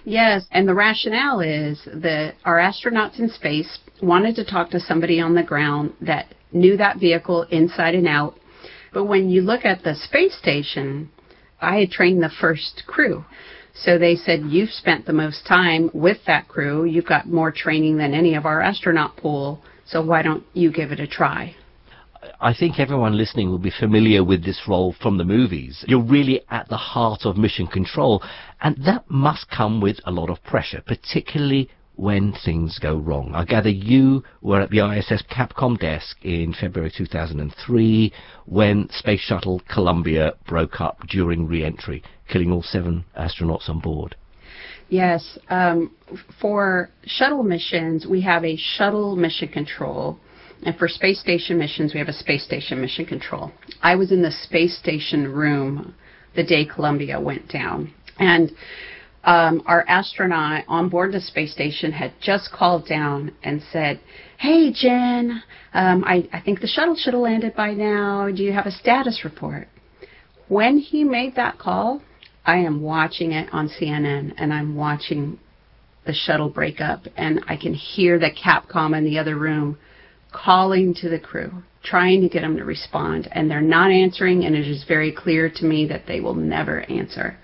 Yes, and the rationale is that our astronauts in space wanted to talk to somebody on the ground that knew that vehicle inside and out. But when you look at the space station, I had trained the first crew. So they said, you've spent the most time with that crew. You've got more training than any of our astronaut pool. So why don't you give it a try? I think everyone listening will be familiar with this role from the movies. You're really at the heart of mission control, and that must come with a lot of pressure, particularly when things go wrong. I gather you were at the ISS Capcom desk in February 2003 when Space Shuttle Columbia broke up during re-entry, killing all 7 astronauts on board. Yes. For shuttle missions, we have a shuttle mission control. And for space station missions, we have a space station mission control. I was in the space station room the day Columbia went down. And our astronaut on board the space station had just called down and said, "Hey, Jen, I think the shuttle should have landed by now. Do you have a status report?" When he made that call, I am watching it on CNN, and I'm watching the shuttle break up, and I can hear the Capcom in the other room calling to the crew, trying to get them to respond, and they're not answering, and it is very clear to me that they will never answer.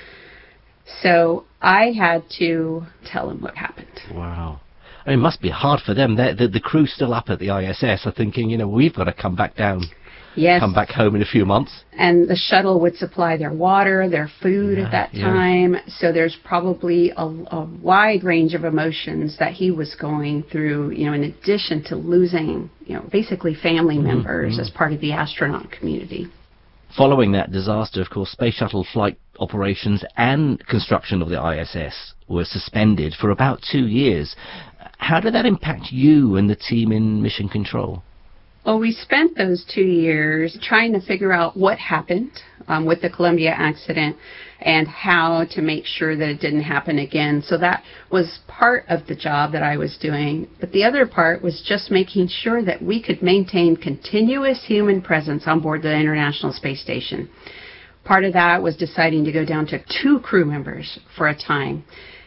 So I had to tell them what happened. Wow. I mean, it must be hard for them. The crew still up at the ISS are thinking, we've got to come back down. Yes. Come back home in a few months. And the shuttle would supply their water, their food at that time. So there's probably a wide range of emotions that he was going through, in addition to losing, basically family members as part of the astronaut community. Following that disaster, of course, space shuttle flight operations and construction of the ISS were suspended for about 2 years. How did that impact you and the team in Mission Control? Well, we spent those 2 years trying to figure out what happened with the Columbia accident and how to make sure that it didn't happen again. So that was part of the job that I was doing. But the other part was just making sure that we could maintain continuous human presence on board the International Space Station. Part of that was deciding to go down to 2 crew members for a time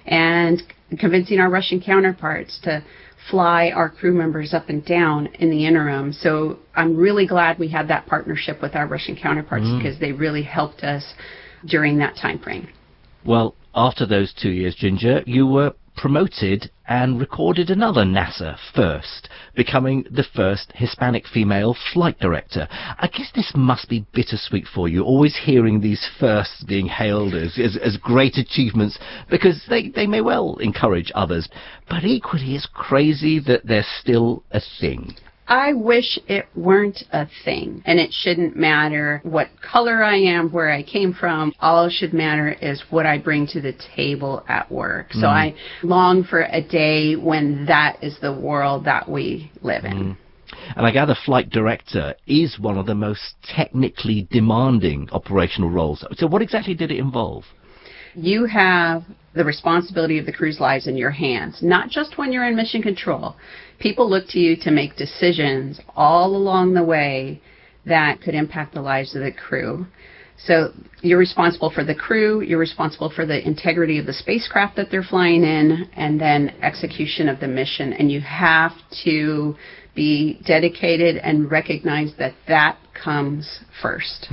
and convincing our Russian counterparts to fly our crew members up and down in the interim. So I'm really glad we had that partnership with our Russian counterparts because they really helped us during that time frame. Well, after those 2 years, Ginger, you were promoted and recorded another NASA first, becoming the first Hispanic female flight director. I guess this must be bittersweet for you, always hearing these firsts being hailed as great achievements, because they may well encourage others. But equally, it's crazy that they're still a thing. I wish it weren't a thing, and it shouldn't matter what color I am, where I came from. All it should matter is what I bring to the table at work. So I long for a day when that is the world that we live in. And I gather flight director is one of the most technically demanding operational roles. So what exactly did it involve? You have the responsibility of the crew's lives in your hands, not just when you're in mission control. People look to you to make decisions all along the way that could impact the lives of the crew. So you're responsible for the crew, you're responsible for the integrity of the spacecraft that they're flying in, and then execution of the mission. And you have to be dedicated and recognize that that comes first.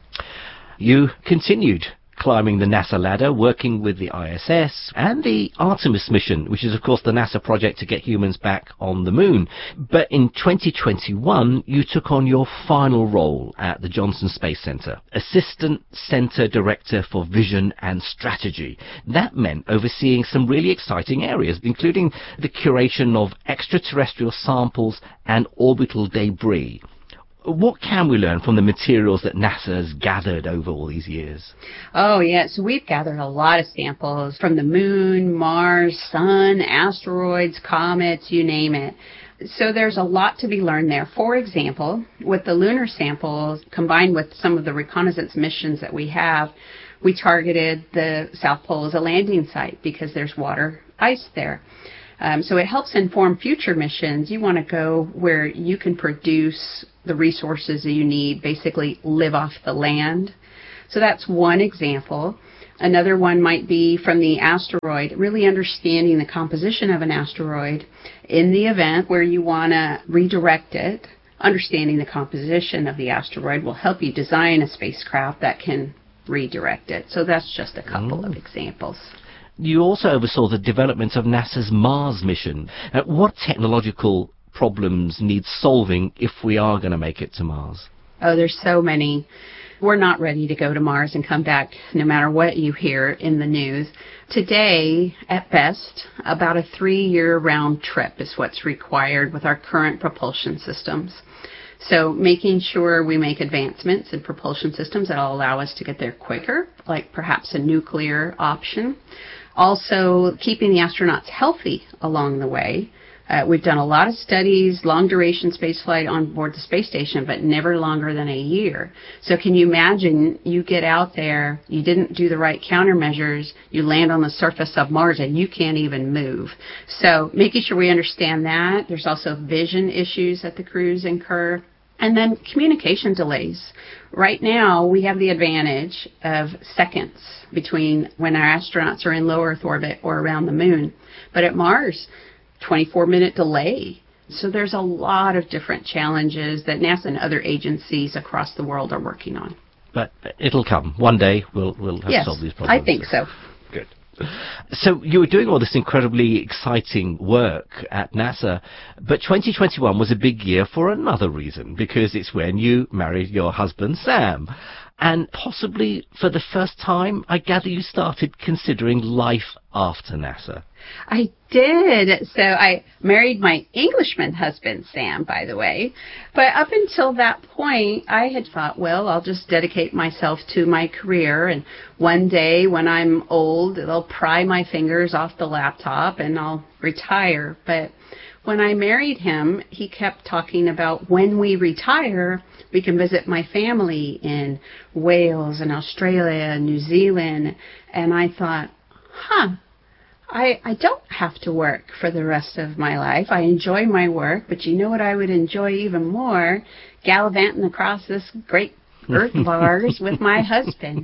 You continued climbing the NASA ladder, working with the ISS and the Artemis mission, which is, of course, the NASA project to get humans back on the moon. But in 2021, you took on your final role at the Johnson Space Center, Assistant Center Director for Vision and Strategy. That meant overseeing some really exciting areas, including the curation of extraterrestrial samples and orbital debris. What can we learn from the materials that NASA has gathered over all these years? Oh, yeah. So we've gathered a lot of samples from the moon, Mars, sun, asteroids, comets, you name it. So there's a lot to be learned there. For example, with the lunar samples, combined with some of the reconnaissance missions that we have, we targeted the South Pole as a landing site because there's water, ice there. So it helps inform future missions. You want to go where you can produce the resources that you need, basically live off the land. So that's one example. Another one might be from the asteroid, really understanding the composition of an asteroid in the event where you want to redirect it. Understanding the composition of the asteroid will help you design a spacecraft that can redirect it. So that's just a couple of examples. You also oversaw the development of NASA's Mars mission. What technological problems need solving if we are going to make it to Mars? Oh, there's so many. We're not ready to go to Mars and come back no matter what you hear in the news. Today, at best, about a 3-year round trip is what's required with our current propulsion systems. So making sure we make advancements in propulsion systems that will allow us to get there quicker, like perhaps a nuclear option. Also, keeping the astronauts healthy along the way. We've done a lot of studies, long-duration spaceflight on board the space station, but never longer than a year. So can you imagine you get out there, you didn't do the right countermeasures, you land on the surface of Mars, and you can't even move. So making sure we understand that. There's also vision issues that the crews incur. And then communication delays. Right now, we have the advantage of seconds between when our astronauts are in low Earth orbit or around the moon. But at Mars, 24-minute delay. So there's a lot of different challenges that NASA and other agencies across the world are working on. But it'll come. One day we'll have solved these problems. I think so. Good. So you were doing all this incredibly exciting work at NASA, but 2021 was a big year for another reason, because it's when you married your husband, Sam. And possibly for the first time, I gather you started considering life after NASA. I did. So I married my Englishman husband, Sam, by the way. But up until that point, I had thought, well, I'll just dedicate myself to my career. And one day when I'm old, they'll pry my fingers off the laptop and I'll retire. But when I married him, he kept talking about when we retire, we can visit my family in Wales and Australia and New Zealand. And I thought, I don't have to work for the rest of my life. I enjoy my work, but you know what I would enjoy even more? Gallivanting across this great earth of ours with my husband.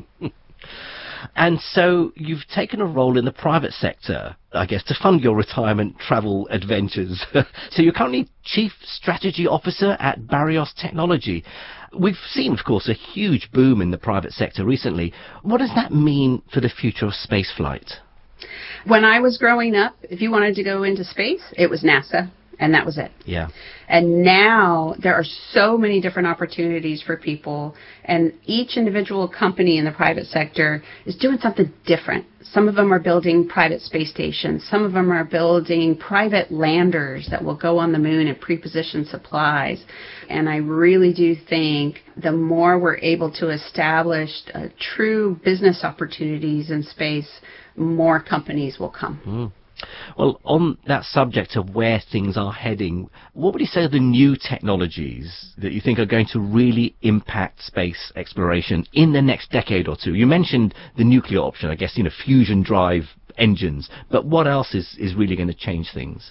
And so you've taken a role in the private sector, I guess, to fund your retirement travel adventures. So you're currently Chief Strategy Officer at Barrios Technology. We've seen, of course, a huge boom in the private sector recently. What does that mean for the future of spaceflight? When I was growing up, if you wanted to go into space, it was NASA. And that was it. Yeah. And now there are so many different opportunities for people, and each individual company in the private sector is doing something different. Some of them are building private space stations. Some of them are building private landers that will go on the moon and pre-position supplies. And I really do think the more we're able to establish true business opportunities in space, more companies will come. Well, on that subject of where things are heading, what would you say are the new technologies that you think are going to really impact space exploration in the next decade or two? You mentioned the nuclear option, I guess, fusion drive engines, but what else is really going to change things?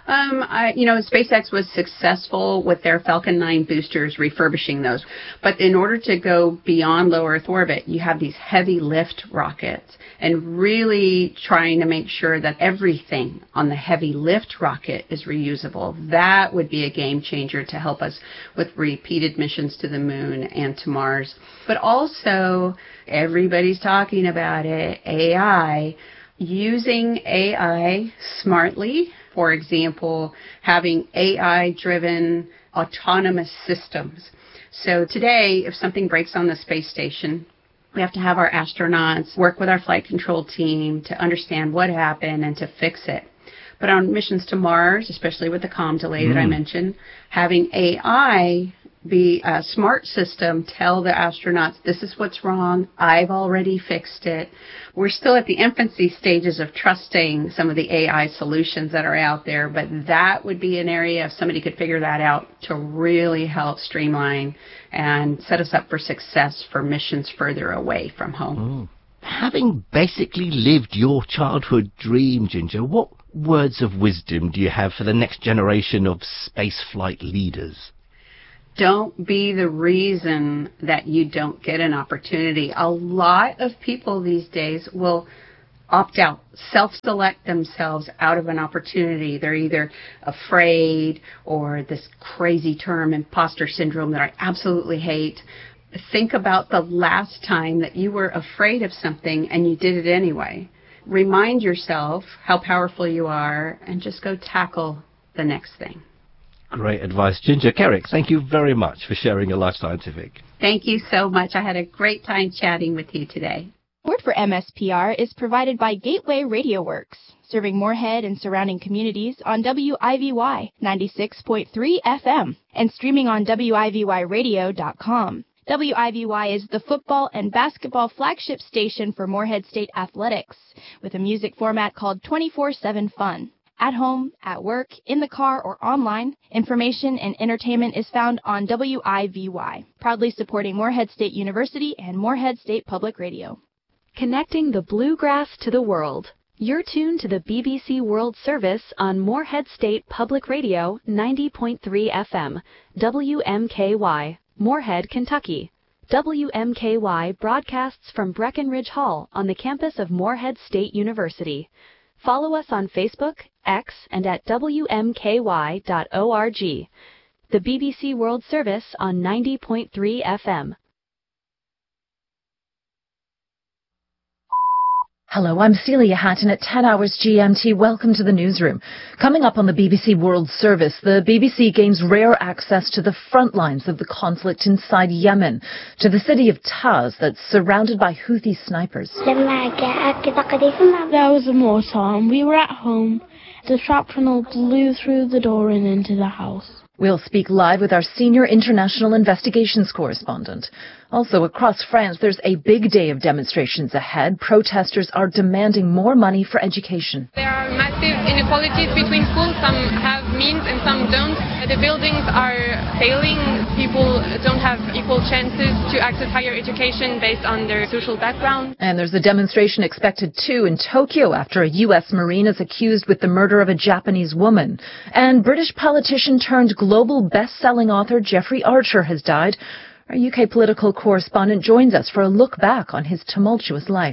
SpaceX was successful with their Falcon 9 boosters, refurbishing those. But in order to go beyond low Earth orbit, you have these heavy lift rockets, and really trying to make sure that everything on the heavy lift rocket is reusable. That would be a game changer to help us with repeated missions to the moon and to Mars. But also, everybody's talking about it, AI. Using AI smartly, for example, having AI-driven autonomous systems. So today, if something breaks on the space station, we have to have our astronauts work with our flight control team to understand what happened and to fix it. But on missions to Mars, especially with the comm delay that I mentioned, having AI be a smart system tell the astronauts, this is what's wrong, I've already fixed it. We're still at the infancy stages of trusting some of the AI solutions that are out there, but that would be an area if somebody could figure that out to really help streamline and set us up for success for missions further away from home. Having basically lived your childhood dream, Ginger, what words of wisdom do you have for the next generation of spaceflight leaders? Don't be the reason that you don't get an opportunity. A lot of people these days will opt out, self-select themselves out of an opportunity. They're either afraid or this crazy term, imposter syndrome, that I absolutely hate. Think about the last time that you were afraid of something and you did it anyway. Remind yourself how powerful you are and just go tackle the next thing. Great advice. Ginger Kerrick, thank you very much for sharing your Life Scientific. Thank you so much. I had a great time chatting with you today. Support for MSPR is provided by Gateway Radio Works, serving Moorhead and surrounding communities on WIVY 96.3 FM and streaming on WIVYradio.com. WIVY is the football and basketball flagship station for Moorhead State Athletics, with a music format called 24/7 Fun. At home, at work, in the car, or online, information and entertainment is found on WIVY, proudly supporting Moorhead State University and Moorhead State Public Radio. Connecting the bluegrass to the world. You're tuned to the BBC World Service on Moorhead State Public Radio 90.3 FM, WMKY, Moorhead, Kentucky. WMKY broadcasts from Breckenridge Hall on the campus of Moorhead State University. Follow us on Facebook, X, and at WMKY.org. The BBC World Service on 90.3 FM. Hello, I'm Celia Hatton at 10 hours GMT. Welcome to the newsroom. Coming up on the BBC World Service, the BBC gains rare access to the front lines of the conflict inside Yemen, to the city of Taz that's surrounded by Houthi snipers. There was a mortar and we were at home. The shrapnel blew through the door and into the house. We'll speak live with our senior international investigations correspondent. Also, across France, there's a big day of demonstrations ahead. Protesters are demanding more money for education. There are massive inequalities between schools. Some have means and some don't. The buildings are failing. People don't have equal chances to access higher education based on their social background. And there's a demonstration expected, too, in Tokyo after a U.S. Marine is accused with the murder of a Japanese woman. And British politician turned global best-selling author Jeffrey Archer has died. Our UK political correspondent joins us for a look back on his tumultuous life.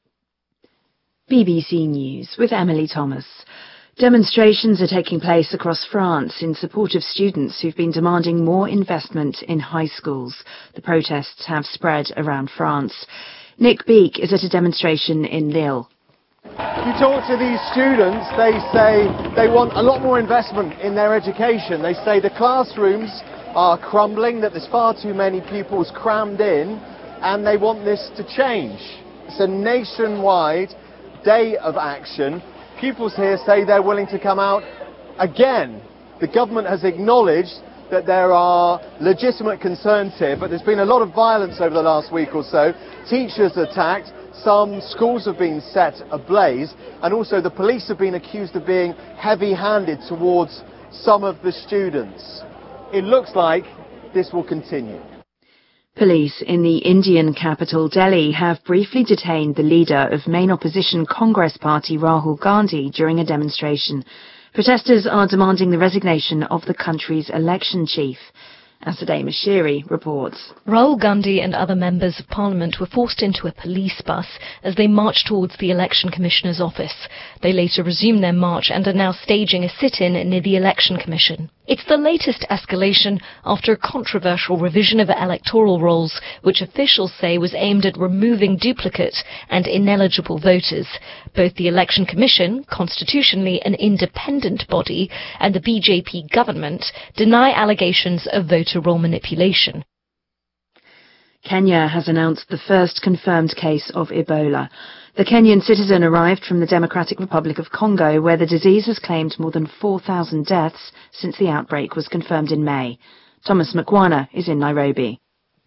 BBC News with Emily Thomas. Demonstrations are taking place across France in support of students who've been demanding more investment in high schools. The protests have spread around France. Nick Beak is at a demonstration in Lille. You talk to these students, they say they want a lot more investment in their education. They say the classrooms are crumbling, that there's far too many pupils crammed in, and they want this to change. It's a nationwide day of action. Pupils here say they're willing to come out again. The government has acknowledged that there are legitimate concerns here, but there's been a lot of violence over the last week or so. Teachers attacked, some schools have been set ablaze, and also the police have been accused of being heavy-handed towards some of the students. It looks like this will continue. Police in the Indian capital Delhi have briefly detained the leader of main opposition Congress Party Rahul Gandhi during a demonstration. Protesters are demanding the resignation of the country's election chief. Asadeh Mashiri reports. Rahul Gandhi and other members of parliament were forced into a police bus as they marched towards the election commissioner's office. They later resumed their march and are now staging a sit-in near the election commission. It's the latest escalation after a controversial revision of electoral rolls, which officials say was aimed at removing duplicate and ineligible voters. Both the Election Commission, constitutionally an independent body, and the BJP government deny allegations of voter roll manipulation. Kenya has announced the first confirmed case of Ebola. The Kenyan citizen arrived from the Democratic Republic of Congo, where the disease has claimed more than 4,000 deaths since the outbreak was confirmed in May. Thomas Mkwana is in Nairobi.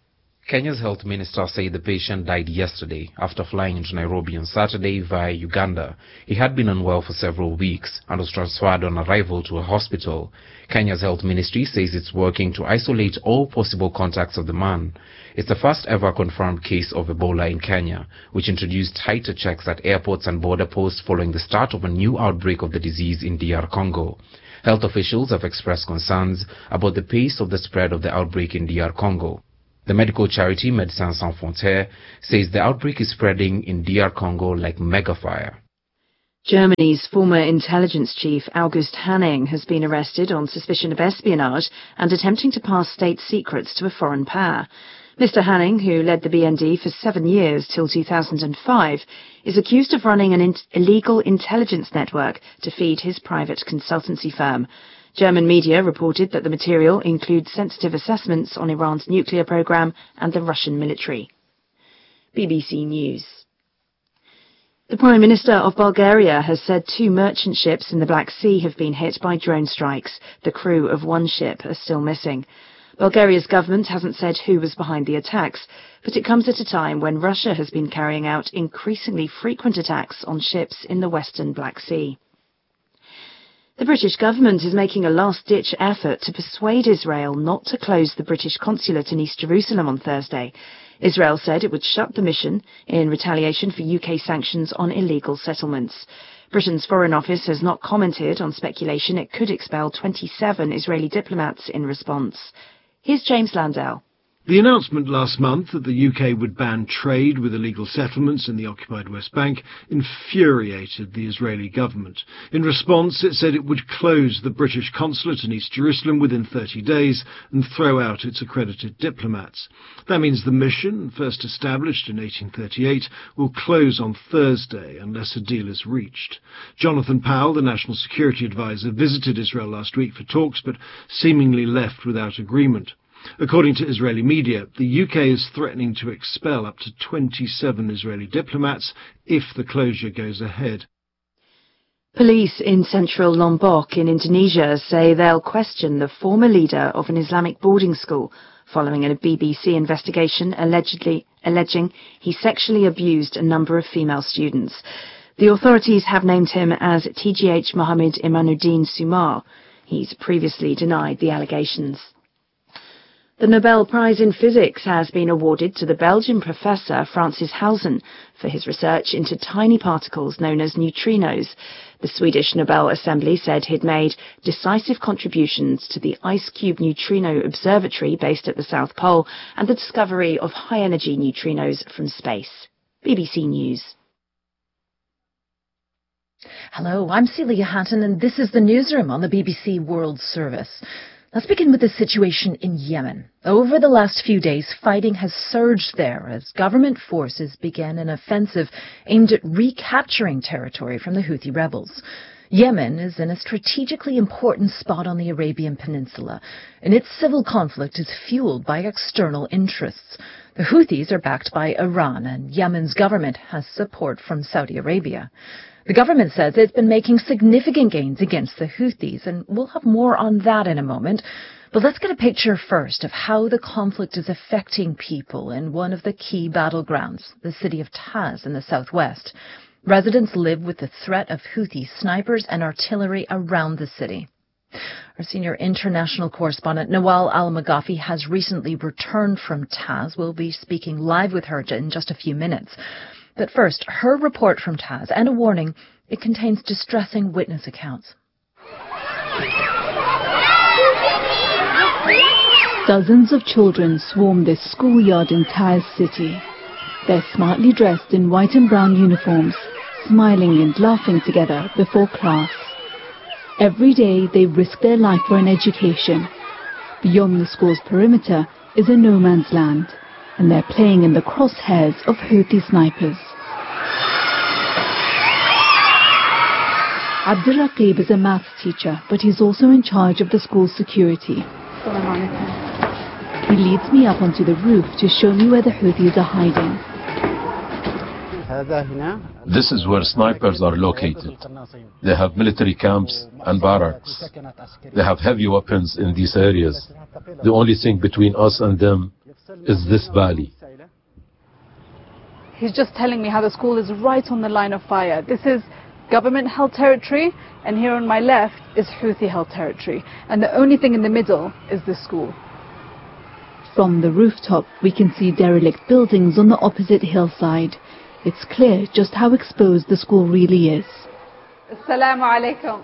Kenya's health minister said the patient died yesterday after flying into Nairobi on Saturday via Uganda. He had been unwell for several weeks and was transferred on arrival to a hospital. Kenya's health ministry says it's working to isolate all possible contacts of the man. It's the first ever confirmed case of Ebola in Kenya, which introduced tighter checks at airports and border posts following the start of a new outbreak of the disease in DR Congo. Health officials have expressed concerns about the pace of the spread of the outbreak in DR Congo. The medical charity Médecins Sans Frontières says the outbreak is spreading in DR Congo like megafire. Germany's former intelligence chief August Hanning has been arrested on suspicion of espionage and attempting to pass state secrets to a foreign power. Mr. Hanning, who led the BND for 7 years till 2005, is accused of running an illegal intelligence network to feed his private consultancy firm. German media reported that the material includes sensitive assessments on Iran's nuclear program and the Russian military. BBC News. The Prime Minister of Bulgaria has said 2 merchant ships in the Black Sea have been hit by drone strikes. The crew of one ship are still missing. Bulgaria's government hasn't said who was behind the attacks, but it comes at a time when Russia has been carrying out increasingly frequent attacks on ships in the western Black Sea. The British government is making a last-ditch effort to persuade Israel not to close the British consulate in East Jerusalem on Thursday. Israel said it would shut the mission in retaliation for UK sanctions on illegal settlements. Britain's Foreign Office has not commented on speculation it could expel 27 Israeli diplomats in response. Here's James Landell. The announcement last month that the UK would ban trade with illegal settlements in the occupied West Bank infuriated the Israeli government. In response, it said it would close the British consulate in East Jerusalem within 30 days and throw out its accredited diplomats. That means the mission, first established in 1838, will close on Thursday unless a deal is reached. Jonathan Powell, the National Security Advisor, visited Israel last week for talks, but seemingly left without agreement. According to Israeli media, the UK is threatening to expel up to 27 Israeli diplomats if the closure goes ahead. Police in central Lombok in Indonesia say they'll question the former leader of an Islamic boarding school following a BBC investigation alleging he sexually abused a number of female students. The authorities have named him as TGH Mohammed Imanuddin Sumar. He's previously denied the allegations. The Nobel Prize in Physics has been awarded to the Belgian professor Francis Halsen for his research into tiny particles known as neutrinos. The Swedish Nobel Assembly said he'd made decisive contributions to the Ice Cube Neutrino Observatory based at the South Pole and the discovery of high-energy neutrinos from space. BBC News. Hello, I'm Celia Hatton, and this is the newsroom on the BBC World Service. Let's begin with the situation in Yemen. Over the last few days, fighting has surged there as government forces began an offensive aimed at recapturing territory from the Houthi rebels. Yemen is in a strategically important spot on the Arabian Peninsula, and its civil conflict is fueled by external interests. The Houthis are backed by Iran, and Yemen's government has support from Saudi Arabia. The government says it's been making significant gains against the Houthis, and we'll have more on that in a moment. But let's get a picture first of how the conflict is affecting people in one of the key battlegrounds, the city of Taz in the southwest. Residents live with the threat of Houthi snipers and artillery around the city. Our senior international correspondent Nawal Al-Maghafi has recently returned from Taz. We'll be speaking live with her in just a few minutes. But first, her report from Taz, and a warning, it contains distressing witness accounts. Dozens of children swarm this schoolyard in Taz city. They're smartly dressed in white and brown uniforms, smiling and laughing together before class. Every day they risk their life for an education. Beyond the school's perimeter is a no man's land, and they're playing in the crosshairs of Houthi snipers. Abdurraqib is a maths teacher, but he's also in charge of the school's security. He leads me up onto the roof to show me where the Houthis are hiding. This is where snipers are located. They have military camps and barracks. They have heavy weapons in these areas. The only thing between us and them is this valley. He's just telling me how the school is right on the line of fire. This is government-held territory, and here on my left is Houthi-held territory. And the only thing in the middle is the school. From the rooftop, we can see derelict buildings on the opposite hillside. It's clear just how exposed the school really is. Assalamu alaikum.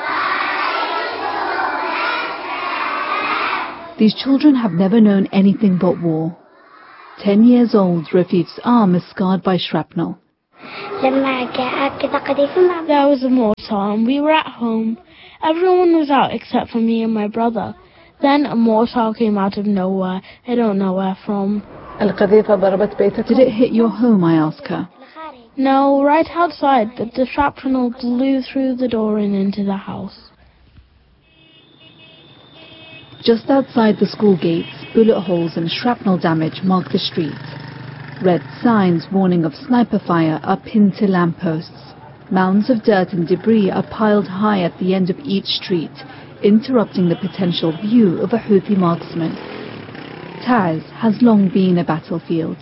These children have never known anything but war. 10 years old, Rafiq's arm is scarred by shrapnel. There was a mortar and we were at home. Everyone was out except for me and my brother. Then a mortar came out of nowhere. I don't know where from. Did it hit your home, I ask her. No, right outside, but the shrapnel blew through the door and into the house. Just outside the school gates, bullet holes and shrapnel damage mark the street. Red signs warning of sniper fire are pinned to lampposts. Mounds of dirt and debris are piled high at the end of each street, interrupting the potential view of a Houthi marksman. Taiz has long been a battlefield.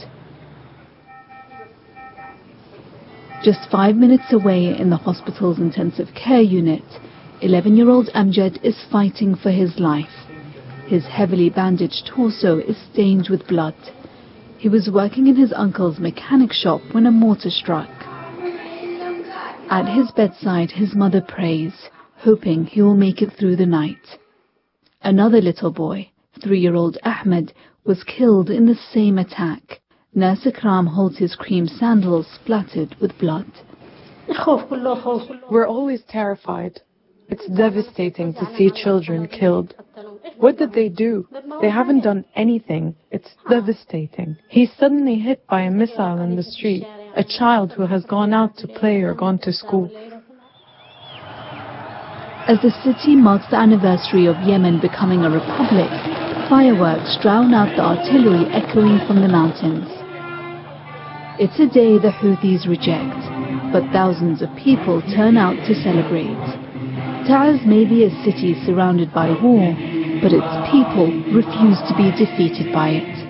Just 5 minutes away in the hospital's intensive care unit, 11-year-old Amjad is fighting for his life. His heavily bandaged torso is stained with blood. He was working in his uncle's mechanic shop when a mortar struck. At his bedside, his mother prays, hoping he will make it through the night. Another little boy, 3-year-old Ahmed, was killed in the same attack. Nurse Ikram holds his cream sandals splattered with blood. We're always terrified. It's devastating to see children killed. What did they do? They haven't done anything. It's devastating. He's suddenly hit by a missile in the street, a child who has gone out to play or gone to school. As the city marks the anniversary of Yemen becoming a republic, fireworks drown out the artillery echoing from the mountains. It's a day the Houthis reject, but thousands of people turn out to celebrate. Taiz may be a city surrounded by war, but its people refuse to be defeated by it.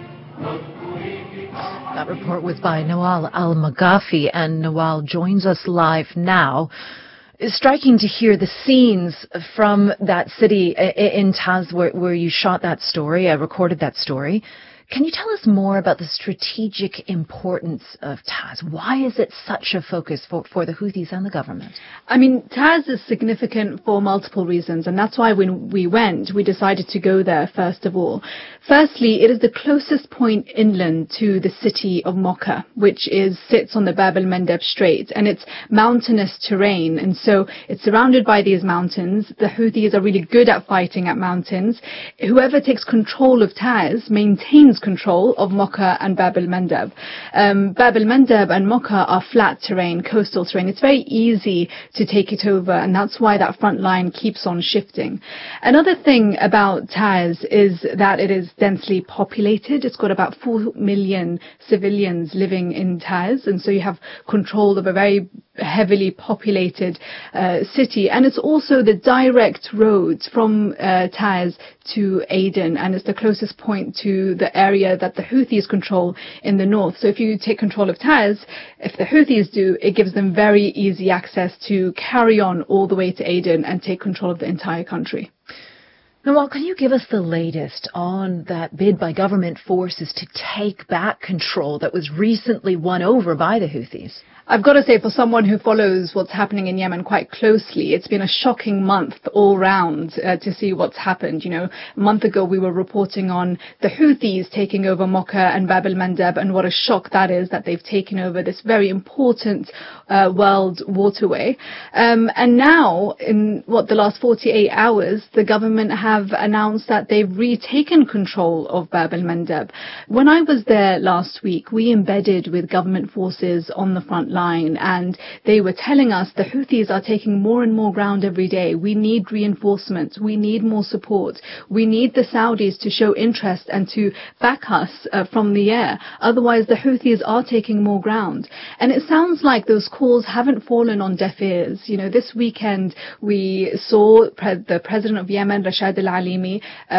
That report was by Nawal Al-Maghafi, and Nawal joins us live now. It's striking to hear the scenes from that city in Taiz where you shot that story, recorded that story. Can you tell us more about the strategic importance of Taiz? Why is it such a focus for the Houthis and the government? I mean, Taiz is significant for multiple reasons, and that's why when we went, we decided to go there first of all. Firstly, it is the closest point inland to the city of Mocha, which sits on the Bab el-Mandeb Strait, and it's mountainous terrain, and so it's surrounded by these mountains. The Houthis are really good at fighting at mountains. Whoever takes control of Taiz maintains control of Mocha and Bab el-Mandeb. Bab el-Mandeb and Mocha are flat terrain, coastal terrain. It's very easy to take it over, and that's why that front line keeps on shifting. Another thing about Taiz is that it is densely populated. It's got about 4 million civilians living in Taiz, and so you have control of a very heavily populated city, and it's also the direct roads from Taiz to Aden, and it's the closest point to the area that the Houthis control in the north. So if you take control of Taiz, if the Houthis do, it gives them very easy access to carry on all the way to Aden and take control of the entire country. Nawal, can you give us the latest on that bid by government forces to take back control that was recently won over by the Houthis? I've got to say, for someone who follows what's happening in Yemen quite closely, it's been a shocking month all round to see what's happened. You know, a month ago we were reporting on the Houthis taking over Mocha and Bab el-Mandeb, and what a shock that is that they've taken over this very important world waterway. And now, in the last 48 hours, the government have announced that they've retaken control of Bab el-Mandeb. When I was there last week, we embedded with government forces on the front line, and they were telling us the Houthis are taking more and more ground every day. We need reinforcements. We need more support. We need the Saudis to show interest and to back us from the air. Otherwise, the Houthis are taking more ground. And it sounds like those calls haven't fallen on deaf ears. You know, this weekend we saw the president of Yemen, Rashad al-Alimi,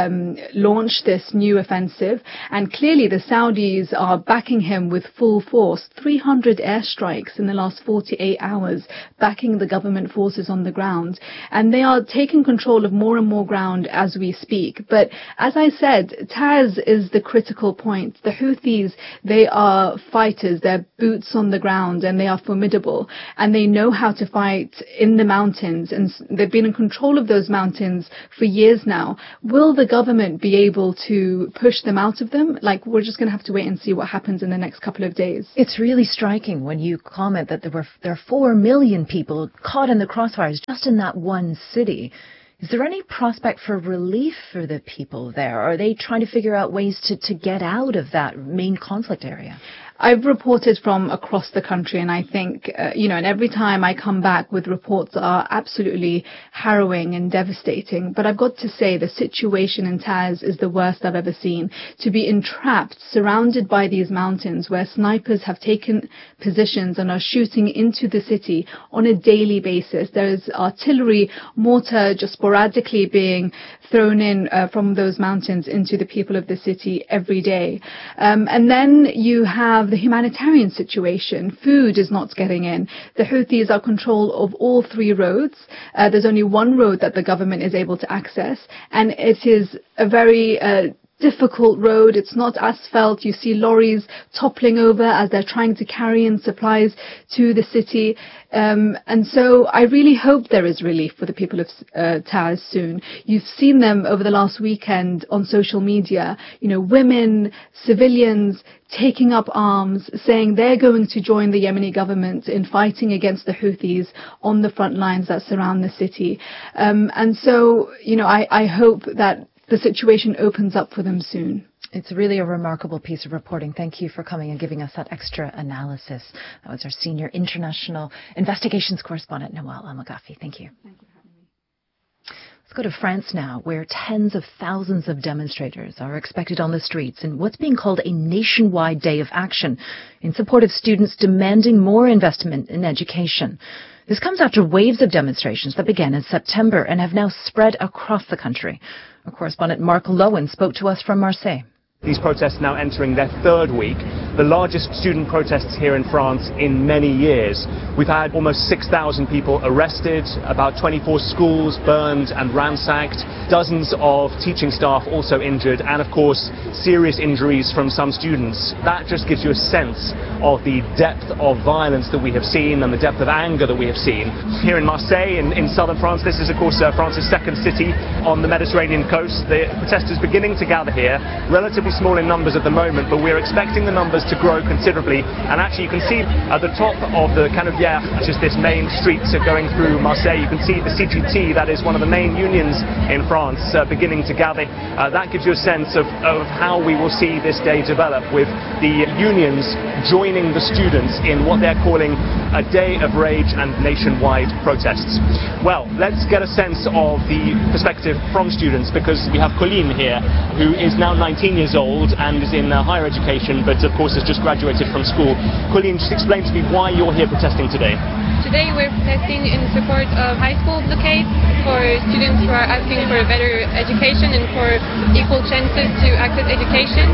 launch this new offensive, and clearly the Saudis are backing him with full force. 300 airstrikes in the last 48 hours, backing the government forces on the ground. And they are taking control of more and more ground as we speak. But as I said, Taiz is the critical point. The Houthis, they are fighters. They're boots on the ground, and they are formidable. And they know how to fight in the mountains. And they've been in control of those mountains for years now. Will the government be able to push them out of them? Like, we're just going to have to wait and see what happens in the next couple of days. It's really striking when you comment that there are 4 million people caught in the crossfires just in that one city. Is there any prospect for relief for the people there? Are they trying to figure out ways to get out of that main conflict area? I've reported from across the country, and I think, and every time I come back with reports that are absolutely harrowing and devastating. But I've got to say the situation in Taiz is the worst I've ever seen. To be entrapped, surrounded by these mountains where snipers have taken positions and are shooting into the city on a daily basis. There's artillery, mortar just sporadically being thrown in from those mountains into the people of the city every day. And then you have the humanitarian situation. Food is not getting in. The Houthis are control of all 3 roads. There's only one road that the government is able to access, and it is a very difficult road. It's not asphalt. You see lorries toppling over as they're trying to carry in supplies to the city. And so I really hope there is relief for the people of Taiz soon. You've seen them over the last weekend on social media, women, civilians taking up arms, saying they're going to join the Yemeni government in fighting against the Houthis on the front lines that surround the city. And so, I hope that the situation opens up for them soon. It's really a remarkable piece of reporting. Thank you for coming and giving us that extra analysis. That was our senior international investigations correspondent, Noel Al-Maghafi. Thank you. Thank you for having me. Let's go to France now, where tens of thousands of demonstrators are expected on the streets in what's being called a nationwide day of action in support of students demanding more investment in education. This comes after waves of demonstrations that began in September and have now spread across the country. Our correspondent Mark Lowen spoke to us from Marseille. These protests now entering their 3rd week, the largest student protests here in France in many years. We've had almost 6,000 people arrested, about 24 schools burned and ransacked, dozens of teaching staff also injured, and of course serious injuries from some students. That just gives you a sense of the depth of violence that we have seen and the depth of anger that we have seen. Here in Marseille, in southern France, this is of course France's 2nd city on the Mediterranean coast. The protesters beginning to gather here, relatively small in numbers at the moment, but we're expecting the numbers to grow considerably. And actually you can see at the top of the Canebière, which is this main street going through Marseille, you can see the CGT, that is one of the main unions in France, beginning to gather. That gives you a sense of how we will see this day develop, with the unions joining the students in what they're calling a day of rage and nationwide protests. Well, let's get a sense of the perspective from students, because we have Colleen here, who is now 19 years old and is in higher education, but of course has just graduated from school. Colleen, just explain to me why you're here protesting today. Today we're protesting in support of high school blockades for students who are asking for a better education and for equal chances to access education.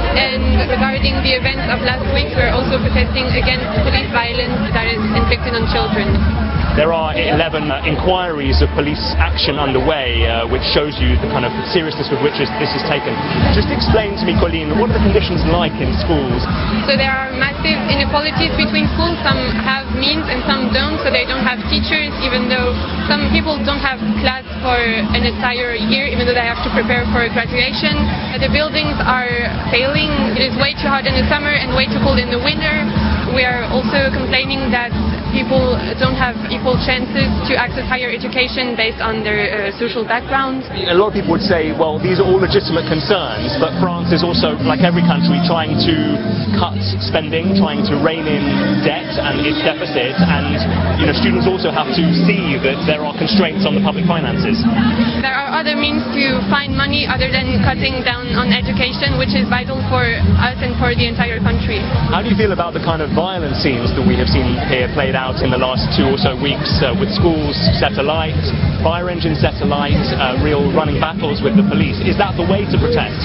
And regarding the events of last week, we're also protesting against police violence that is inflicted on children. There are 11 inquiries of police action underway, which shows you the kind of seriousness with which this is taken. Just explain to me, Colleen, what are the conditions like in schools? So there are massive inequalities between schools. Some have means and some don't, so they don't have teachers, even though some people don't have class for an entire year, even though they have to prepare for graduation. The buildings are failing. It is way too hot in the summer and way too cold in the winter. We are also complaining that people don't have equal chances to access higher education based on their social background. A lot of people would say, well, these are all legitimate concerns, but France is also, like every country, trying to cut spending, trying to rein in debt and its deficit, and students also have to see that there are constraints on the public finances. There are other means to find money other than cutting down on education, which is vital for us and for the entire country. How do you feel about the kind of violent scenes that we have seen here played out in the last 2 or so weeks, with schools set alight, fire engines set alight, real running battles with the police? Is that the way to protest?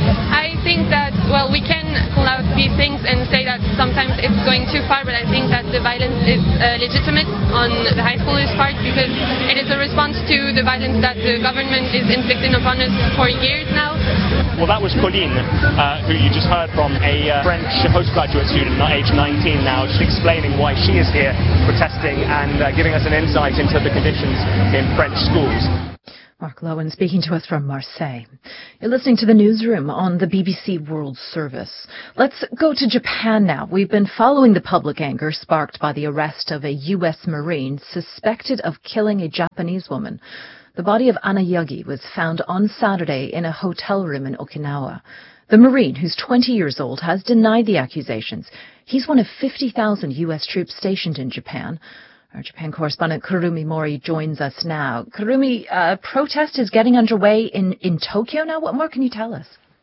I think that, we can call out these things and say that sometimes it's going too far, but I think that the violence is legitimate on the high schoolers' part because it is a response to the violence that the government is inflicting upon us for years now. Well, that was Colline, who you just heard from, a French postgraduate student, aged 19 now, just explaining why she is here protesting and giving us an insight into the conditions in French schools. Mark Lowen speaking to us from Marseille. You're listening to the newsroom on the BBC World Service. Let's go to Japan now. We've been following the public anger sparked by the arrest of a U.S. Marine suspected of killing a Japanese woman. The body of Anna Yagi was found on Saturday in a hotel room in Okinawa. The Marine, who's 20 years old, has denied the accusations. He's one of 50,000 U.S. troops stationed in Japan. Our Japan correspondent Kurumi Mori joins us now. Kurumi, protest is getting underway in Tokyo now. What more can you tell us?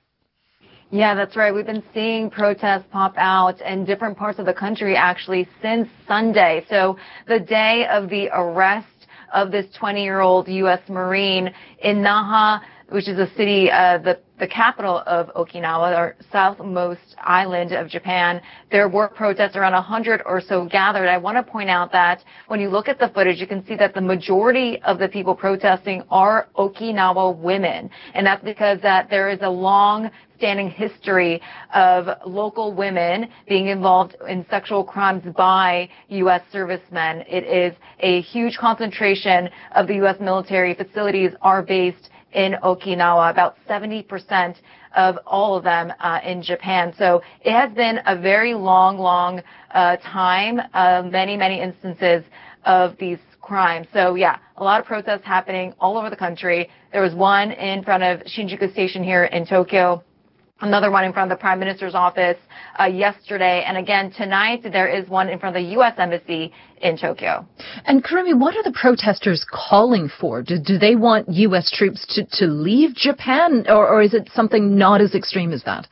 Yeah, that's right. We've been seeing protests pop out in different parts of the country actually since Sunday. So the day of the arrest of this 20-year-old U.S. Marine in Naha, which is a city, the capital of Okinawa, or southmost island of Japan. There were protests, around 100 or so gathered. I want to point out that when you look at the footage, you can see that the majority of the people protesting are Okinawa women. And that's because that there is a long-standing history of local women being involved in sexual crimes by U.S. servicemen. It is a huge concentration of the U.S. military facilities are based in Okinawa, about 70% of all of them in Japan. So it has been a very long time, many instances of these crimes. So yeah, a lot of protests happening all over the country. There was one in front of Shinjuku Station here in Tokyo, another one in front of the Prime Minister's office yesterday, and again tonight there is one in front of the U.S. Embassy in Tokyo. And Kurumi, what are the protesters calling for? Do they want U.S. troops to leave Japan, or is it something not as extreme as that?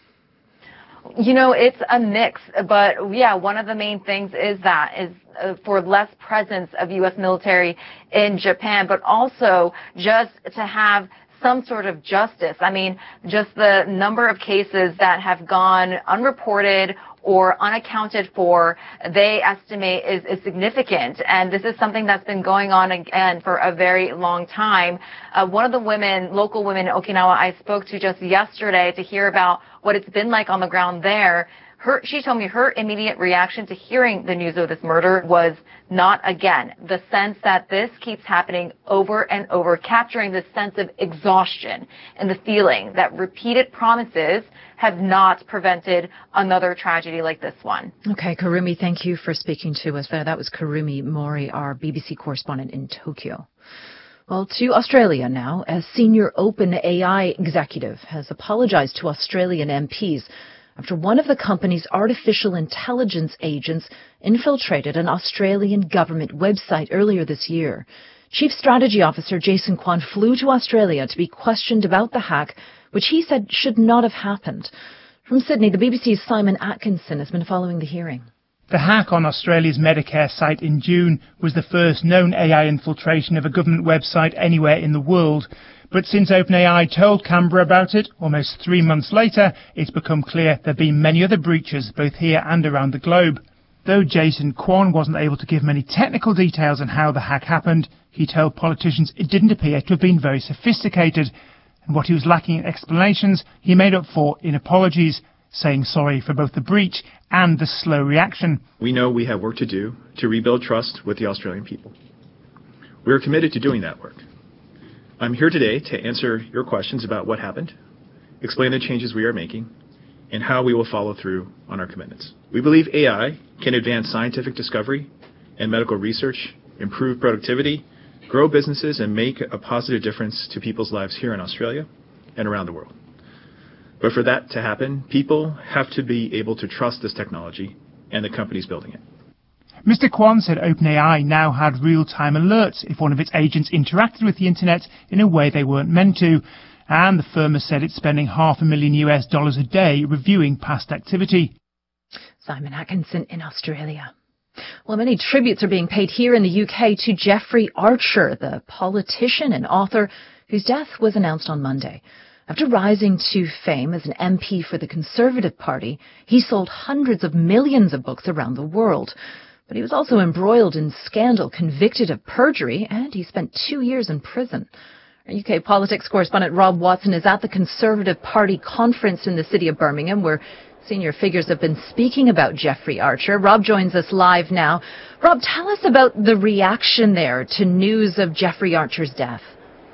It's a mix, but yeah, one of the main things is for less presence of U.S. military in Japan, but also just to have some sort of justice. I mean, just the number of cases that have gone unreported or unaccounted for, they estimate is significant. And this is something that's been going on again for a very long time. One of the local women in Okinawa I spoke to just yesterday to hear about what it's been like on the ground there, she told me her immediate reaction to hearing the news of this murder was not again. The sense that this keeps happening over and over, capturing this sense of exhaustion and the feeling that repeated promises have not prevented another tragedy like this one. Okay, Kurumi, thank you for speaking to us there. That was Kurumi Mori, our BBC correspondent in Tokyo. Well, to Australia now. A senior OpenAI executive has apologized to Australian MPs after one of the company's artificial intelligence agents infiltrated an Australian government website earlier this year. Chief Strategy Officer Jason Kwan flew to Australia to be questioned about the hack, which he said should not have happened. From Sydney, the BBC's Simon Atkinson has been following the hearing. The hack on Australia's Medicare site in June was the first known AI infiltration of a government website anywhere in the world. But since OpenAI told Canberra about it, almost 3 months later, it's become clear there have been many other breaches, both here and around the globe. Though Jason Kwan wasn't able to give many technical details on how the hack happened, he told politicians it didn't appear to have been very sophisticated. And what he was lacking in explanations, he made up for in apologies, saying sorry for both the breach and the slow reaction. We know we have work to do to rebuild trust with the Australian people. We are committed to doing that work. I'm here today to answer your questions about what happened, explain the changes we are making, and how we will follow through on our commitments. We believe AI can advance scientific discovery and medical research, improve productivity, grow businesses, and make a positive difference to people's lives here in Australia and around the world. But for that to happen, people have to be able to trust this technology and the companies building it. Mr. Kwan said OpenAI now had real-time alerts if one of its agents interacted with the internet in a way they weren't meant to, and the firm has said it's spending $500,000 a day reviewing past activity. Simon Atkinson in Australia. Well, many tributes are being paid here in the UK to Jeffrey Archer, the politician and author whose death was announced on Monday. After rising to fame as an MP for the Conservative Party, he sold hundreds of millions of books around the world. But he was also embroiled in scandal, convicted of perjury, and he spent 2 years in prison. Our UK politics correspondent Rob Watson is at the Conservative Party conference in the city of Birmingham, where senior figures have been speaking about Jeffrey Archer. Rob joins us live now. Rob, tell us about the reaction there to news of Jeffrey Archer's death.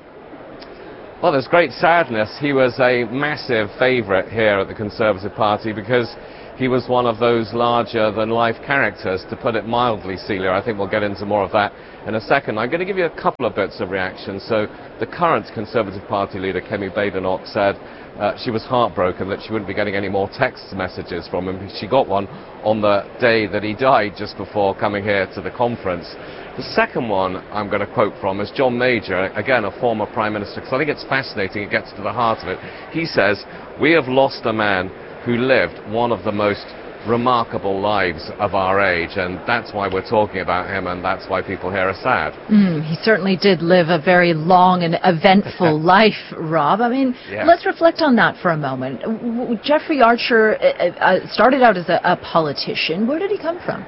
Well, there's great sadness. He was a massive favourite here at the Conservative Party because he was one of those larger-than-life characters, to put it mildly, Celia. I think we'll get into more of that in a second. I'm going to give you a couple of bits of reaction. So the current Conservative Party leader, Kemi Badenoch, said she was heartbroken that she wouldn't be getting any more text messages from him. She got one on the day that he died, just before coming here to the conference. The second one I'm going to quote from is John Major, again a former Prime Minister, because I think it's fascinating, it gets to the heart of it. He says, "We have lost a man who lived one of the most remarkable lives of our age," and that's why we're talking about him, and that's why people here are sad. He certainly did live a very long and eventful life, Rob. I mean, Yeah. Let's reflect on that for a moment. Jeffrey Archer started out as a politician. Where did he come from?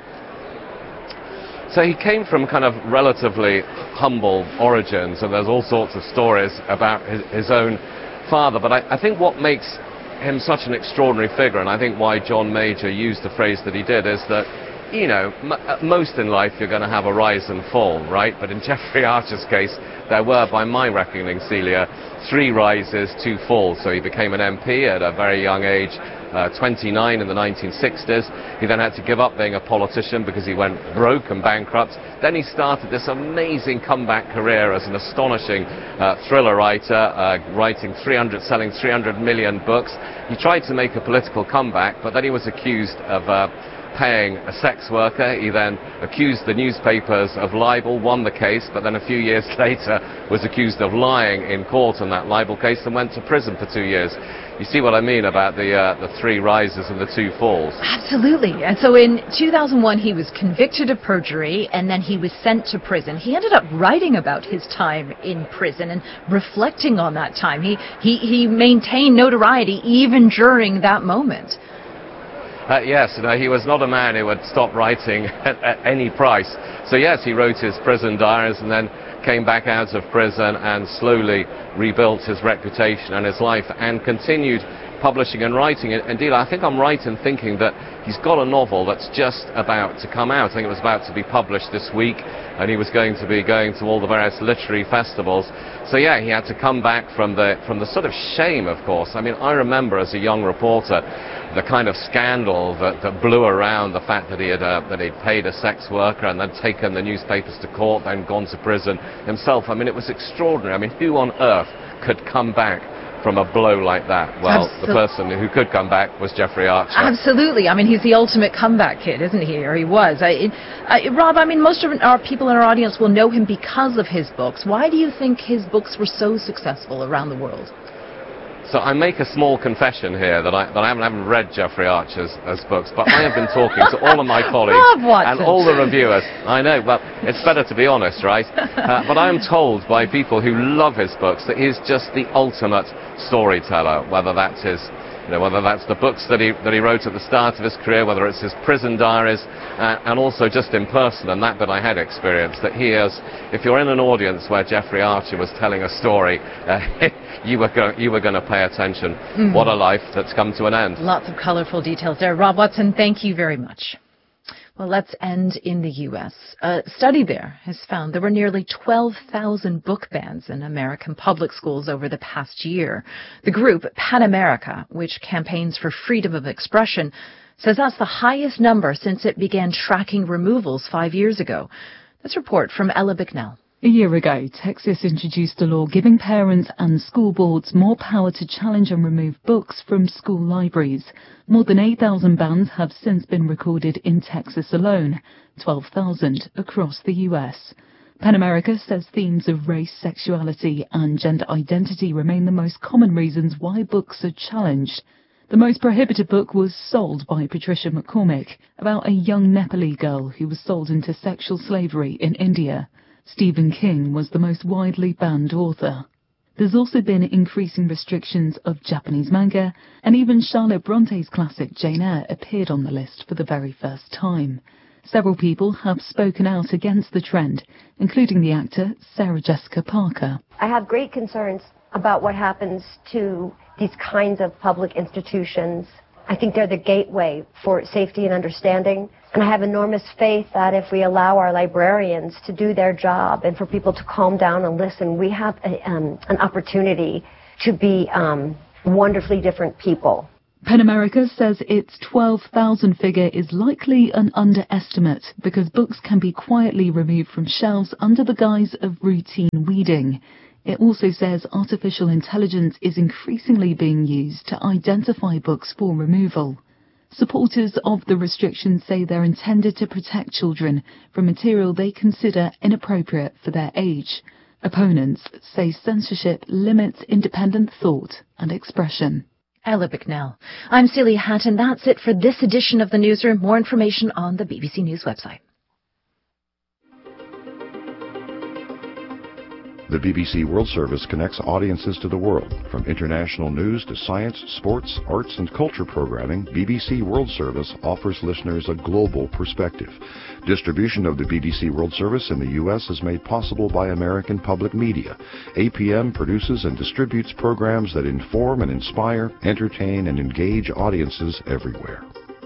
So he came from kind of relatively humble origins, and there's all sorts of stories about his own father, but I think what makes him such an extraordinary figure, and I think why John Major used the phrase that he did, is that, you know, most in life you're going to have a rise and fall, right? But in Jeffrey Archer's case, there were, by my reckoning, Celia, 3 rises, 2 falls. So he became an MP at a very young age, 29 in the 1960s. He then had to give up being a politician because he went broke and bankrupt. Then he started this amazing comeback career as an astonishing thriller writer, selling 300 million books. He tried to make a political comeback, but then he was accused of paying a sex worker. He then accused the newspapers of libel, won the case, but then a few years later was accused of lying in court on that libel case and went to prison for 2 years. You see what I mean about the 3 rises and the 2 falls? Absolutely. And so in 2001, he was convicted of perjury, and then he was sent to prison. He ended up writing about his time in prison and reflecting on that time. He maintained notoriety even during that moment. Yes, he was not a man who would stop writing at any price. So yes, he wrote his prison diaries and then came back out of prison and slowly rebuilt his reputation and his life and continued publishing and writing. Indeed, I think I'm right in thinking that he's got a novel that's just about to come out. I think it was about to be published this week, and he was going to be going to all the various literary festivals. So yeah, he had to come back from the sort of shame, of course. I mean, I remember as a young reporter the kind of scandal that blew around the fact that he'd paid a sex worker and then taken the newspapers to court, then gone to prison himself. I mean, it was extraordinary. I mean, who on earth could come back from a blow like that? Well, the person who could come back was Jeffrey Archer. Absolutely. I mean, he's the ultimate comeback kid, isn't he? Or he was. Rob, I mean, most of our people in our audience will know him because of his books. Why do you think his books were so successful around the world? So I make a small confession here that I haven't read Jeffrey Archer's books, but I have been talking to all of my colleagues and all the reviewers. I know, well, it's better to be honest, right? But I am told by people who love his books that he's just the ultimate storyteller, whether that's the books that he wrote at the start of his career, whether it's his prison diaries, and also just in person, and that bit I had experienced, that he is, if you're in an audience where Jeffrey Archer was telling a story, you were going to pay attention. What a life that's come to an end. Lots of colourful details there. Rob Watson, thank you very much. Well, let's end in the U.S. A study there has found there were nearly 12,000 book bans in American public schools over the past year. The group, PAN America, which campaigns for freedom of expression, says that's the highest number since it began tracking removals 5 years ago. This report from Ella Bicknell. A year ago, Texas introduced a law giving parents and school boards more power to challenge and remove books from school libraries. More than 8,000 bans have since been recorded in Texas alone, 12,000 across the U.S. PEN America says themes of race, sexuality and gender identity remain the most common reasons why books are challenged. The most prohibited book was Sold by Patricia McCormick, about a young Nepali girl who was sold into sexual slavery in India. Stephen King was the most widely banned author. There's also been increasing restrictions of Japanese manga, and even Charlotte Bronte's classic Jane Eyre appeared on the list for the very first time. Several people have spoken out against the trend, including the actor Sarah Jessica Parker. I have great concerns about what happens to these kinds of public institutions. I think they're the gateway for safety and understanding. And I have enormous faith that if we allow our librarians to do their job and for people to calm down and listen, we have an opportunity to be wonderfully different people. PEN America says its 12,000 figure is likely an underestimate because books can be quietly removed from shelves under the guise of routine weeding. It also says artificial intelligence is increasingly being used to identify books for removal. Supporters of the restrictions say they're intended to protect children from material they consider inappropriate for their age. Opponents say censorship limits independent thought and expression. Ella Bicknell. I'm Celia Hatton. That's it for this edition of the Newsroom. More information on the BBC News website. The BBC World Service connects audiences to the world. From international news to science, sports, arts and culture programming, BBC World Service offers listeners a global perspective. Distribution of the BBC World Service in the U.S. is made possible by American Public Media. APM produces and distributes programs that inform and inspire, entertain and engage audiences everywhere.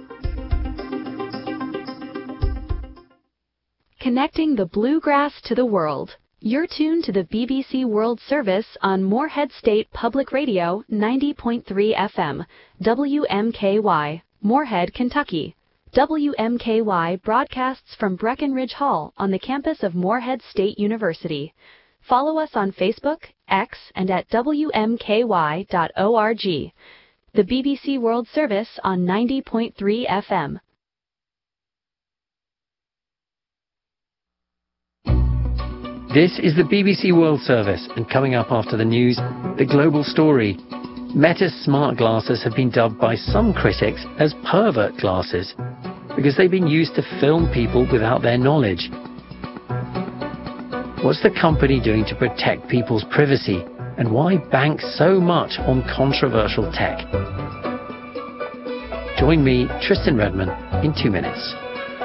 Connecting the bluegrass to the world. You're tuned to the BBC World Service on Moorhead State Public Radio 90.3 FM, WMKY, Moorhead, Kentucky. WMKY broadcasts from Breckenridge Hall on the campus of Moorhead State University. Follow us on Facebook, X, and at WMKY.org. The BBC World Service on 90.3 FM. This is the BBC World Service, and coming up after the news, the global story. Meta's smart glasses have been dubbed by some critics as pervert glasses because they've been used to film people without their knowledge. What's the company doing to protect people's privacy, and why bank so much on controversial tech? Join me, Tristan Redman, in 2 minutes.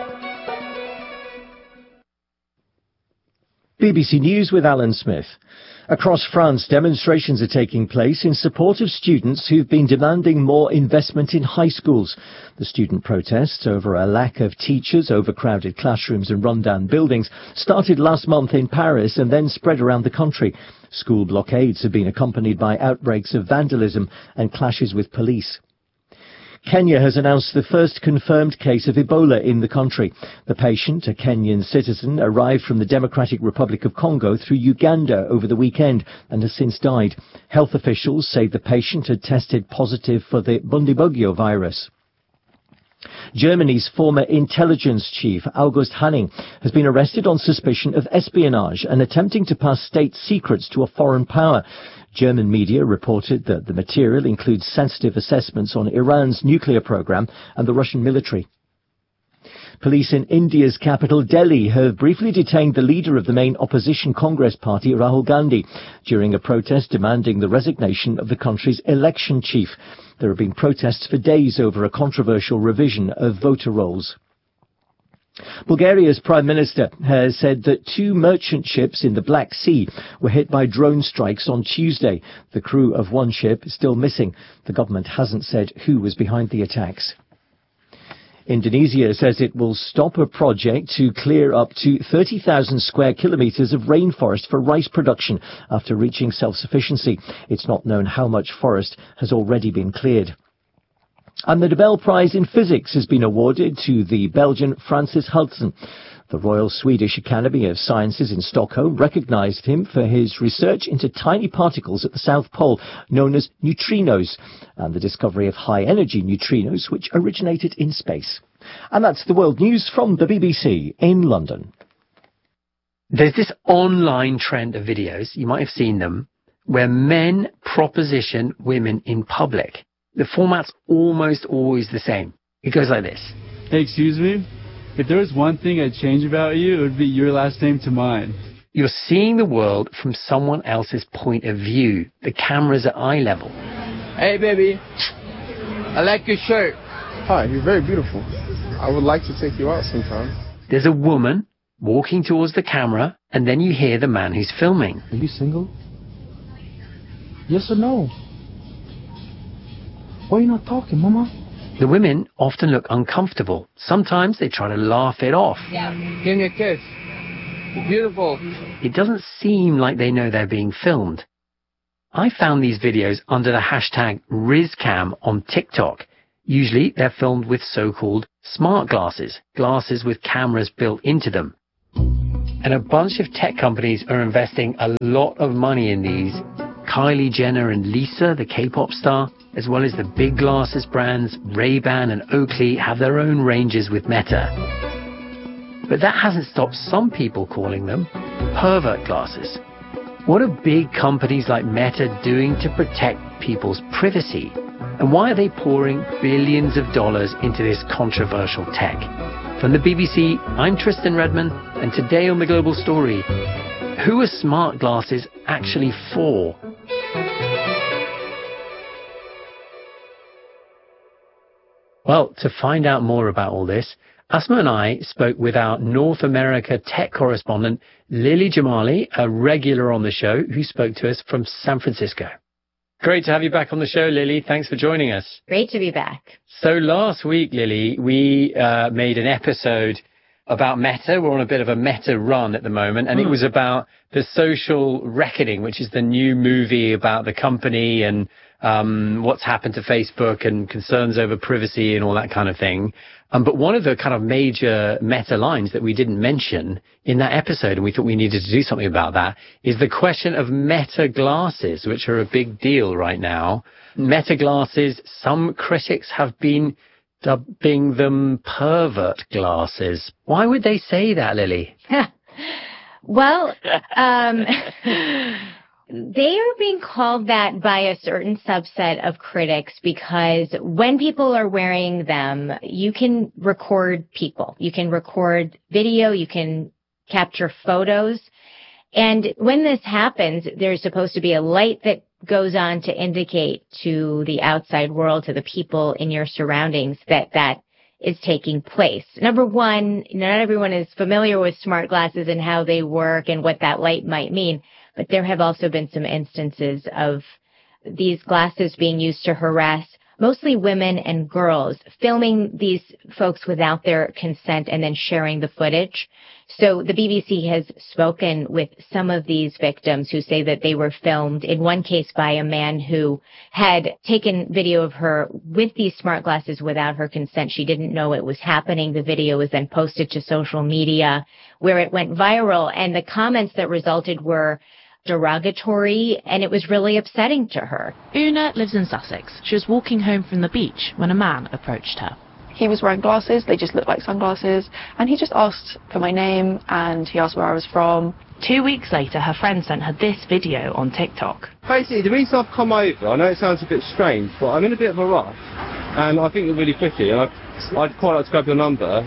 BBC News with Alan Smith. Across France, demonstrations are taking place in support of students who've been demanding more investment in high schools. The student protests over a lack of teachers, overcrowded classrooms and run-down buildings started last month in Paris and then spread around the country. School blockades have been accompanied by outbreaks of vandalism and clashes with police. Kenya has announced the first confirmed case of Ebola in the country. The patient, a Kenyan citizen, arrived from the Democratic Republic of Congo through Uganda over the weekend and has since died. Health officials say the patient had tested positive for the Bundibugyo virus. Germany's former intelligence chief, August Hanning, has been arrested on suspicion of espionage and attempting to pass state secrets to a foreign power. German media reported that the material includes sensitive assessments on Iran's nuclear program and the Russian military. Police in India's capital, Delhi, have briefly detained the leader of the main opposition Congress party, Rahul Gandhi, during a protest demanding the resignation of the country's election chief. There have been protests for days over a controversial revision of voter rolls. Bulgaria's Prime Minister has said that 2 merchant ships in the Black Sea were hit by drone strikes on Tuesday. The crew of one ship is still missing. The government hasn't said who was behind the attacks. Indonesia says it will stop a project to clear up to 30,000 square kilometres of rainforest for rice production after reaching self-sufficiency. It's not known how much forest has already been cleared. And the Nobel Prize in Physics has been awarded to the Belgian Francis Hudson. The Royal Swedish Academy of Sciences in Stockholm recognised him for his research into tiny particles at the South Pole, known as neutrinos, and the discovery of high-energy neutrinos, which originated in space. And that's the world news from the BBC in London. There's this online trend of videos, you might have seen them, where men proposition women in public. The format's almost always the same. It goes like this. Hey, excuse me? If there was one thing I'd change about you, it would be your last name to mine. You're seeing the world from someone else's point of view. The camera's at eye level. Hey, baby. I like your shirt. Hi, you're very beautiful. I would like to take you out sometime. There's a woman walking towards the camera, and then you hear the man who's filming. Are you single? Yes or no? Why are you not talking, Mama? The women often look uncomfortable. Sometimes they try to laugh it off. Yeah. Give me a kiss. You're beautiful. It doesn't seem like they know they're being filmed. I found these videos under the hashtag RizCam on TikTok. Usually they're filmed with so-called smart glasses, glasses with cameras built into them. And a bunch of tech companies are investing a lot of money in these. Kylie Jenner and Lisa, the K-pop star, as well as the big glasses brands Ray-Ban and Oakley, have their own ranges with Meta. But that hasn't stopped some people calling them pervert glasses. What are big companies like Meta doing to protect people's privacy? And why are they pouring billions of dollars into this controversial tech? From the BBC, I'm Tristan Redman, and today on The Global Story, who are smart glasses actually for? Well, to find out more about all this, Asma and I spoke with our North America tech correspondent, Lily Jamali, a regular on the show, who spoke to us from San Francisco. Great to have you back on the show, Lily. Thanks for joining us. Great to be back. So last week, Lily, we made an episode about Meta. We're on a bit of a Meta run at the moment, and it was about The Social Reckoning, which is the new movie about the company and what's happened to Facebook and concerns over privacy and all that kind of thing. But one of the kind of major Meta lines that we didn't mention in that episode, and we thought we needed to do something about that, is the question of Meta glasses, which are a big deal right now. Meta glasses, some critics have been dubbing them pervert glasses. Why would they say that, Lily? Well, they are being called that by a certain subset of critics because when people are wearing them, you can record people. You can record video. You can capture photos. And when this happens, there's supposed to be a light that goes on to indicate to the outside world, to the people in your surroundings, that that is taking place. Number one, not everyone is familiar with smart glasses and how they work and what that light might mean. But there have also been some instances of these glasses being used to harass mostly women and girls, filming these folks without their consent and then sharing the footage. So the BBC has spoken with some of these victims who say that they were filmed, in one case by a man who had taken video of her with these smart glasses without her consent. She didn't know it was happening. The video was then posted to social media where it went viral, and the comments that resulted were derogatory, and it was really upsetting to her. Una lives in Sussex. She was walking home from the beach when a man approached her. He was wearing glasses, they just looked like sunglasses, and he just asked for my name and he asked where I was from. 2 weeks later, her friend sent her this video on TikTok. Basically, the reason I've come over, I know it sounds a bit strange, but I'm in a bit of a rush, and I think you're really pretty, and I'd quite like to grab your number.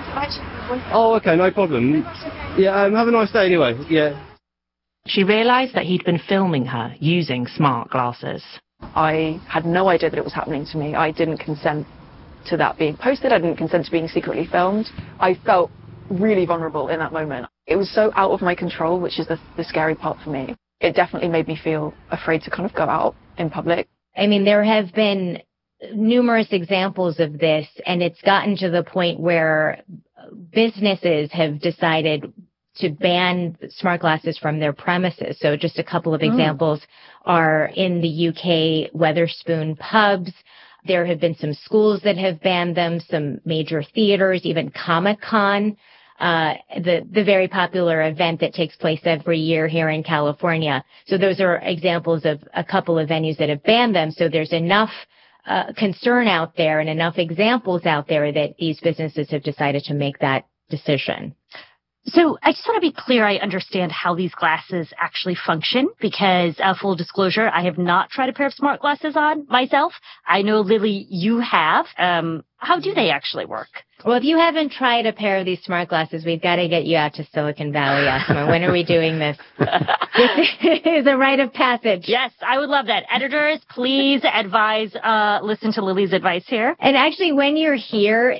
Oh, okay, no problem. Yeah, have a nice day anyway, yeah. She realised that he'd been filming her using smart glasses. I had no idea that it was happening to me. I didn't consent to that being posted. I didn't consent to being secretly filmed. I felt really vulnerable in that moment. It was so out of my control, which is the scary part for me. It definitely made me feel afraid to kind of go out in public. I mean, there have been numerous examples of this, and it's gotten to the point where businesses have decided to ban smart glasses from their premises. So just a couple of examples are in the UK, Wetherspoon pubs. There have been some schools that have banned them, some major theaters, even Comic-Con, the very popular event that takes place every year here in California. So those are examples of a couple of venues that have banned them. So there's enough concern out there and enough examples out there that these businesses have decided to make that decision. So I just want to be clear I understand how these glasses actually function because, full disclosure, I have not tried a pair of smart glasses on myself. I know, Lily, you have. How do they actually work? Well, if you haven't tried a pair of these smart glasses, we've got to get you out to Silicon Valley, Asma. When are we doing this? This is a rite of passage. Yes, I would love that. Editors, please listen to Lily's advice here. And actually, when you're here,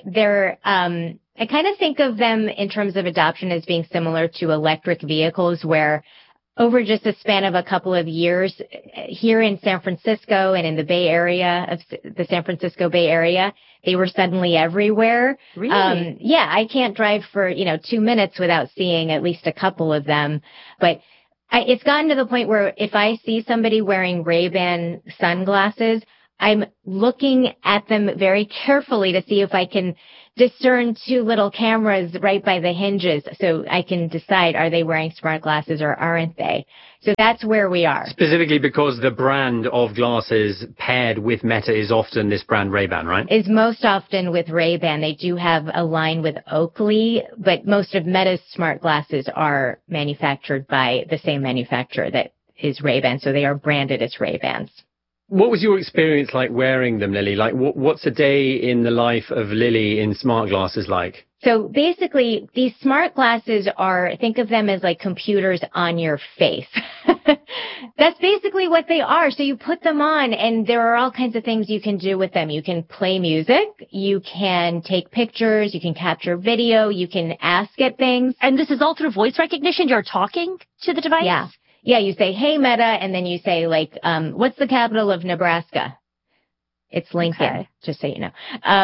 I kind of think of them in terms of adoption as being similar to electric vehicles, where over just a span of a couple of years here in San Francisco and in the Bay Area of the San Francisco Bay Area, they were suddenly everywhere. Really? Yeah, I can't drive for, 2 minutes without seeing at least a couple of them. But it's gotten to the point where if I see somebody wearing Ray-Ban sunglasses, I'm looking at them very carefully to see if I can discern two little cameras right by the hinges so I can decide, are they wearing smart glasses or aren't they? So that's where we are. Specifically because the brand of glasses paired with Meta is often this brand Ray-Ban, right? Is most often with Ray-Ban. They do have a line with Oakley, but most of Meta's smart glasses are manufactured by the same manufacturer that is Ray-Ban, so they are branded as Ray-Bans. What was your experience like wearing them, Lily? Like, what's a day in the life of Lily in smart glasses like? So basically, these smart glasses think of them as like computers on your face. That's basically what they are. So you put them on and there are all kinds of things you can do with them. You can play music, you can take pictures, you can capture video, you can ask it things. And this is all through voice recognition? You're talking to the device? Yeah. Yeah, you say, hey, Meta, and then you say, what's the capital of Nebraska? It's Lincoln, okay. Just so you know.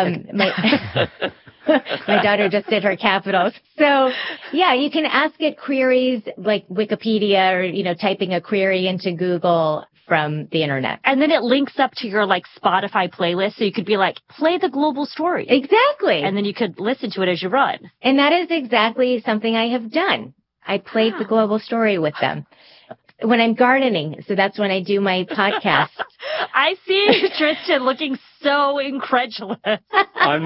My daughter just did her capitals. So, yeah, you can ask it queries like Wikipedia or, typing a query into Google from the internet. And then it links up to your, Spotify playlist, so you could be like, play the global story. Exactly. And then you could listen to it as you run. And that is exactly something I have done. I played the global story with them. When I'm gardening, so that's when I do my podcast. I see Tristan looking so incredulous. I'm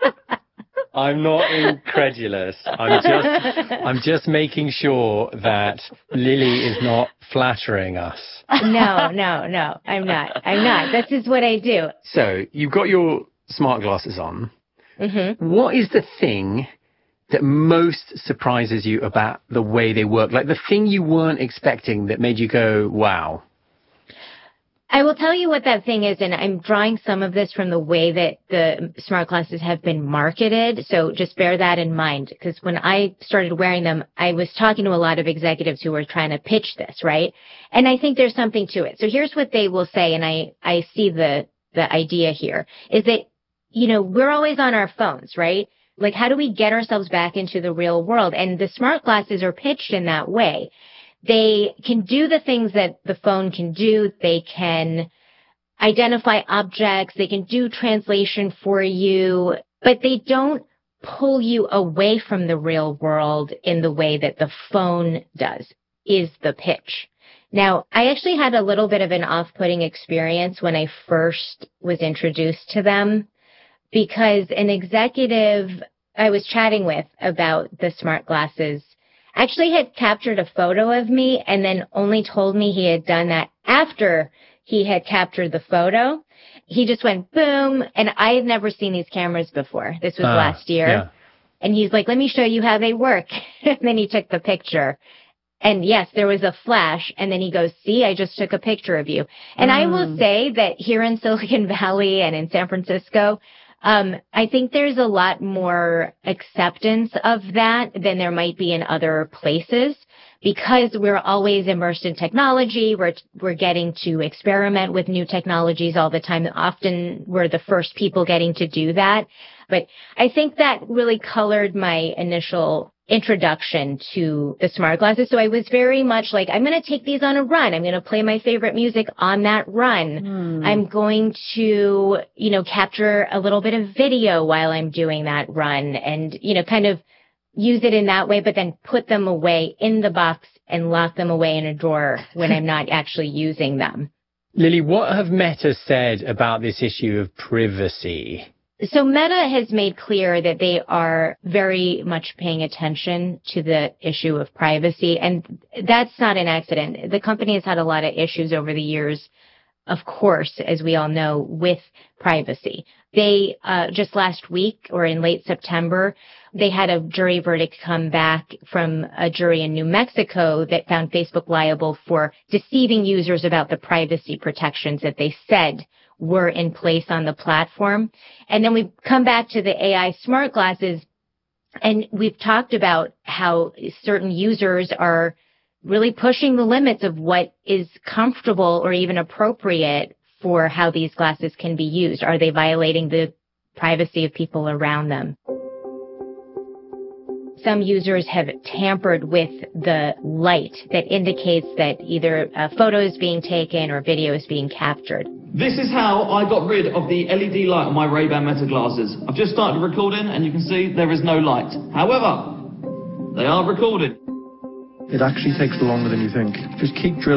not incredulous. I'm just making sure that Lily is not flattering us. No, I'm not. This is what I do. So you've got your smart glasses on. Mm-hmm. What is the thing that most surprises you about the way they work? Like the thing you weren't expecting that made you go, wow. I will tell you what that thing is, and I'm drawing some of this from the way that the smart glasses have been marketed, so just bear that in mind, because when I started wearing them, I was talking to a lot of executives who were trying to pitch this, right? And I think there's something to it. So here's what they will say, and I see the idea here, is that, we're always on our phones, right? Like, how do we get ourselves back into the real world? And the smart glasses are pitched in that way. They can do the things that the phone can do. They can identify objects. They can do translation for you, but they don't pull you away from the real world in the way that the phone does, is the pitch. Now, I actually had a little bit of an off-putting experience when I first was introduced to them, because an executive I was chatting with about the smart glasses actually had captured a photo of me and then only told me he had done that after he had captured the photo. He just went boom, and I had never seen these cameras before. This was last year. Yeah. And he's like, let me show you how they work. And then he took the picture. And yes, there was a flash, and then he goes, see, I just took a picture of you. And I will say that here in Silicon Valley and in San Francisco, I think there's a lot more acceptance of that than there might be in other places, because we're always immersed in technology. We're getting to experiment with new technologies all the time. Often we're the first people getting to do that. But I think that really colored my initial introduction to the smart glasses. So I was very much like, I'm going to take these on a run. I'm going to play my favorite music on that run. I'm going to, capture a little bit of video while I'm doing that run and, kind of use it in that way, but then put them away in the box and lock them away in a drawer when I'm not actually using them. Lily, what have Meta said about this issue of privacy? So Meta has made clear that they are very much paying attention to the issue of privacy, and that's not an accident. The company has had a lot of issues over the years, of course, as we all know, with privacy. They, just last week or in late September, they had a jury verdict come back from a jury in New Mexico that found Facebook liable for deceiving users about the privacy protections that they said were in place on the platform. And then we come back to the AI smart glasses, and we've talked about how certain users are really pushing the limits of what is comfortable or even appropriate for how these glasses can be used. Are they violating the privacy of people around them? Some users have tampered with the light that indicates that either a photo is being taken or video is being captured. This is how I got rid of the LED light on my Ray-Ban Meta glasses. I've just started recording and you can see there is no light. However, they are recorded. It actually takes longer than you think. Just keep drilling.